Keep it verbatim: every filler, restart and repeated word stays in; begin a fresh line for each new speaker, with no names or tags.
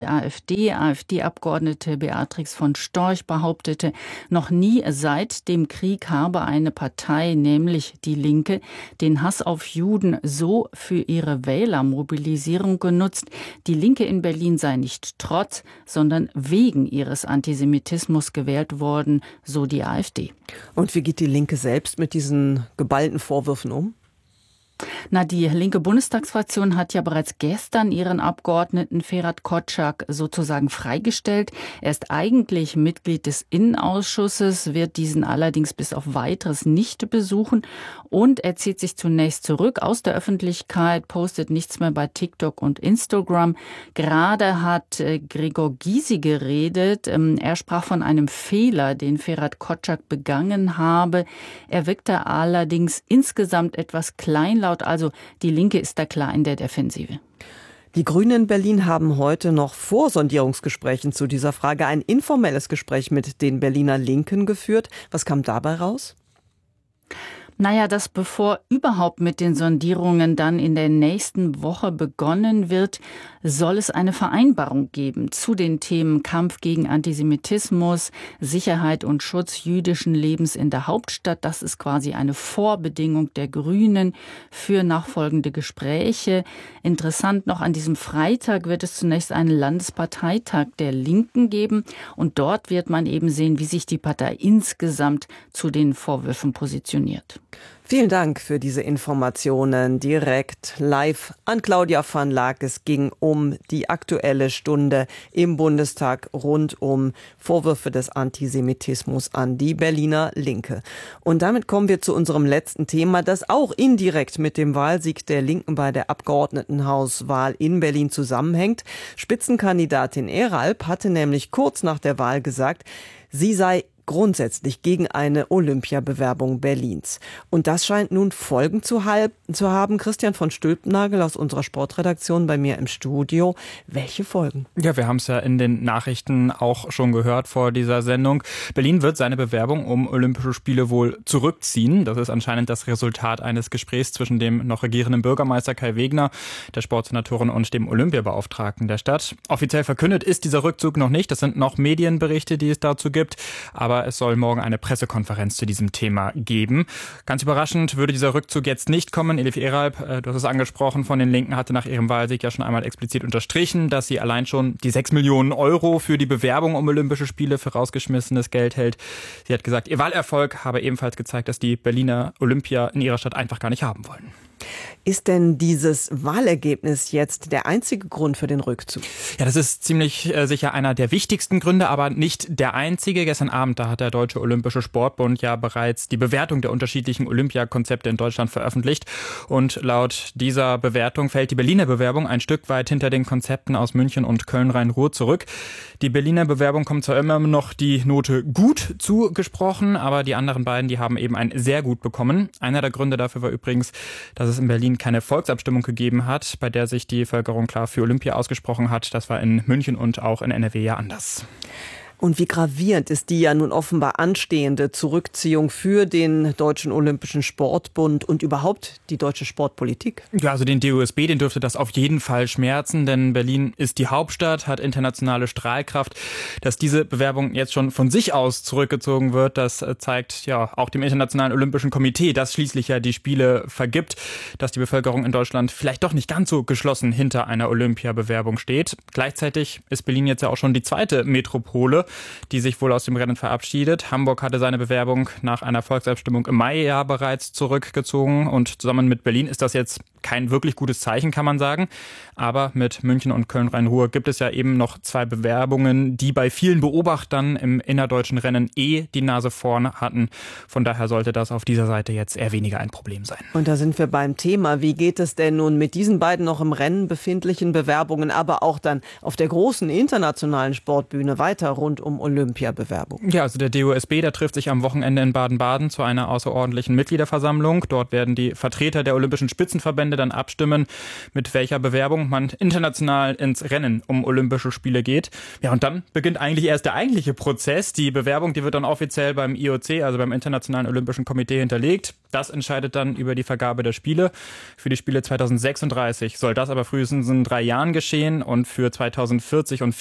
AfD. AfD-Abgeordnete Beatrix von Storch behauptete, noch nie seit dem Krieg habe eine Partei, nämlich die Linke, den Hass auf Juden so für ihre Wählermobilisierung genutzt. Die Linke in Berlin sei nicht trotz, sondern wegen ihres Antisemitismus gewählt worden, so die AfD.
Und wie geht die Linke selbst mit diesen geballten Vorwürfen um?
Na, die linke Bundestagsfraktion hat ja bereits gestern ihren Abgeordneten Ferhat Kotschak sozusagen freigestellt. Er ist eigentlich Mitglied des Innenausschusses, wird diesen allerdings bis auf Weiteres nicht besuchen und er zieht sich zunächst zurück aus der Öffentlichkeit, postet nichts mehr bei TikTok und Instagram. Gerade hat äh, Gregor Gysi geredet. Ähm, er sprach von einem Fehler, den Ferhat Kotschak begangen habe. Er wirkte allerdings insgesamt etwas kleinlaut. Also die Linke ist da klar in der Defensive.
Die Grünen in Berlin haben heute noch vor Sondierungsgesprächen zu dieser Frage ein informelles Gespräch mit den Berliner Linken geführt. Was kam dabei raus?
Naja, dass bevor überhaupt mit den Sondierungen dann in der nächsten Woche begonnen wird, soll es eine Vereinbarung geben zu den Themen Kampf gegen Antisemitismus, Sicherheit und Schutz jüdischen Lebens in der Hauptstadt. Das ist quasi eine Vorbedingung der Grünen für nachfolgende Gespräche. Interessant noch, an diesem Freitag wird es zunächst einen Landesparteitag der Linken geben und dort wird man eben sehen, wie sich die Partei insgesamt zu den Vorwürfen positioniert.
Vielen Dank für diese Informationen direkt live an Claudia van Laak. Es ging um die Aktuelle Stunde im Bundestag rund um Vorwürfe des Antisemitismus an die Berliner Linke. Und damit kommen wir zu unserem letzten Thema, das auch indirekt mit dem Wahlsieg der Linken bei der Abgeordnetenhauswahl in Berlin zusammenhängt. Spitzenkandidatin Eralp hatte nämlich kurz nach der Wahl gesagt, sie sei grundsätzlich gegen eine Olympiabewerbung Berlins. Und das scheint nun Folgen zu, halb, zu haben. Christian von Stülpnagel aus unserer Sportredaktion bei mir im Studio. Welche Folgen?
Ja, wir haben es ja in den Nachrichten auch schon gehört vor dieser Sendung. Berlin wird seine Bewerbung um Olympische Spiele wohl zurückziehen. Das ist anscheinend das Resultat eines Gesprächs zwischen dem noch regierenden Bürgermeister Kai Wegner, der Sportsenatorin und dem Olympiabeauftragten der Stadt. Offiziell verkündet ist dieser Rückzug noch nicht. Das sind noch Medienberichte, die es dazu gibt. Aber es soll morgen eine Pressekonferenz zu diesem Thema geben. Ganz überraschend würde dieser Rückzug jetzt nicht kommen. Elif Eralp, du hast es angesprochen, von den Linken hatte nach ihrem Wahlsieg ja schon einmal explizit unterstrichen, dass sie allein schon die sechs Millionen Euro für die Bewerbung um Olympische Spiele für rausgeschmissenes Geld hält. Sie hat gesagt, ihr Wahlerfolg habe ebenfalls gezeigt, dass die Berliner Olympia in ihrer Stadt einfach gar nicht haben wollen.
Ist denn dieses Wahlergebnis jetzt der einzige Grund für den Rückzug?
Ja, das ist ziemlich äh, sicher einer der wichtigsten Gründe, aber nicht der einzige. Gestern Abend, da hat der Deutsche Olympische Sportbund ja bereits die Bewertung der unterschiedlichen Olympiakonzepte in Deutschland veröffentlicht. Und laut dieser Bewertung fällt die Berliner Bewerbung ein Stück weit hinter den Konzepten aus München und Köln-Rhein-Ruhr zurück. Die Berliner Bewerbung kommt zwar immer noch die Note gut zugesprochen, aber die anderen beiden, die haben eben ein sehr gut bekommen. Einer der Gründe dafür war übrigens, dass es in Berlin keine Volksabstimmung gegeben hat, bei der sich die Bevölkerung klar für Olympia ausgesprochen hat. Das war in München und auch in N R W ja anders.
Und wie gravierend ist die ja nun offenbar anstehende Zurückziehung für den Deutschen Olympischen Sportbund und überhaupt die deutsche Sportpolitik?
Ja, also den D O S B, den dürfte das auf jeden Fall schmerzen, denn Berlin ist die Hauptstadt, hat internationale Strahlkraft. Dass diese Bewerbung jetzt schon von sich aus zurückgezogen wird, das zeigt ja auch dem Internationalen Olympischen Komitee, das schließlich ja die Spiele vergibt, dass die Bevölkerung in Deutschland vielleicht doch nicht ganz so geschlossen hinter einer Olympiabewerbung steht. Gleichzeitig ist Berlin jetzt ja auch schon die zweite Metropole, die sich wohl aus dem Rennen verabschiedet. Hamburg hatte seine Bewerbung nach einer Volksabstimmung im Mai ja bereits zurückgezogen und zusammen mit Berlin ist das jetzt kein wirklich gutes Zeichen, kann man sagen. Aber mit München und Köln-Rhein-Ruhr gibt es ja eben noch zwei Bewerbungen, die bei vielen Beobachtern im innerdeutschen Rennen eh die Nase vorn hatten. Von daher sollte das auf dieser Seite jetzt eher weniger ein Problem sein.
Und da sind wir beim Thema. Wie geht es denn nun mit diesen beiden noch im Rennen befindlichen Bewerbungen, aber auch dann auf der großen internationalen Sportbühne weiter rund um Olympiabewerbung?
Ja, also der D O S B, der trifft sich am Wochenende in Baden-Baden zu einer außerordentlichen Mitgliederversammlung. Dort werden die Vertreter der olympischen Spitzenverbände dann abstimmen, mit welcher Bewerbung man international ins Rennen um Olympische Spiele geht. Ja, und dann beginnt eigentlich erst der eigentliche Prozess. Die Bewerbung, die wird dann offiziell beim I O C, also beim Internationalen Olympischen Komitee, hinterlegt. Das entscheidet dann über die Vergabe der Spiele. Für die Spiele zweitausendsechsunddreißig soll das aber frühestens in drei Jahren geschehen und für zweitausendvierzig und